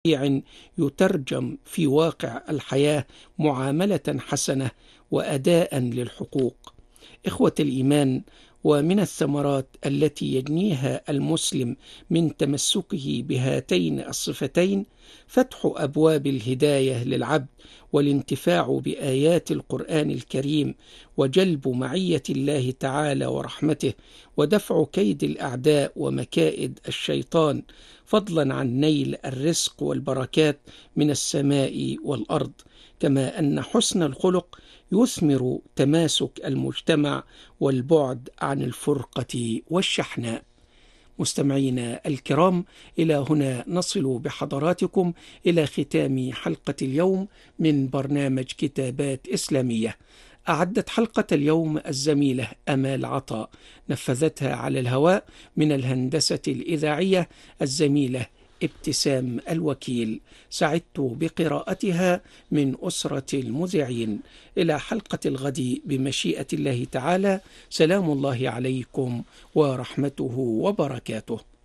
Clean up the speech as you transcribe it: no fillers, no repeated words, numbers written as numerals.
يترجم في واقع الحياة معاملة حسنة وأداء للحقوق. إخوة الإيمان، ومن الثمرات التي يجنيها المسلم من تمسكه بهاتين الصفتين فتح أبواب الهداية للعبد والانتفاع بآيات القرآن الكريم وجلب معية الله تعالى ورحمته ودفع كيد الأعداء ومكائد الشيطان، فضلا عن نيل الرزق والبركات من السماء والأرض. كما أن حسن الخلق يثمر تماسك المجتمع والبعد عن الفرقة والشحناء. مستمعينا الكرام، إلى هنا نصل بحضراتكم إلى ختام حلقة اليوم من برنامج كتابات إسلامية. أعدت حلقة اليوم الزميلة أمال عطا، نفذتها على الهواء من الهندسة الإذاعية الزميلة ابتسام الوكيل. سعدت بقراءتها من أسرة المذيعين. إلى حلقة الغد بمشيئة الله تعالى، سلام الله عليكم ورحمته وبركاته.